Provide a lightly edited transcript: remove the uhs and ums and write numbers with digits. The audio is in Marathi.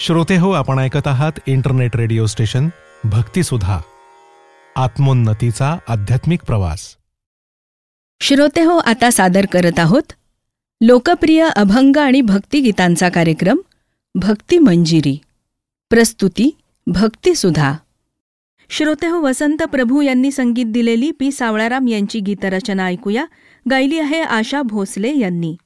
श्रोते हो, आपण ऐकत आहात इंटरनेट रेडिओ स्टेशन भक्तिसुधा, आत्मोन्नतीचा आध्यात्मिक प्रवास. श्रोते हो, आता सादर करत आहोत लोकप्रिय अभंग आणि भक्तिगीतांचा कार्यक्रम भक्ती मंजिरी. प्रस्तुती भक्तिसुधा. श्रोते हो, वसंत प्रभू यांनी संगीत दिलेली पी. सावळाराम यांची गीतरचना ऐकूया. गायली आहे आशा भोसले यांनी.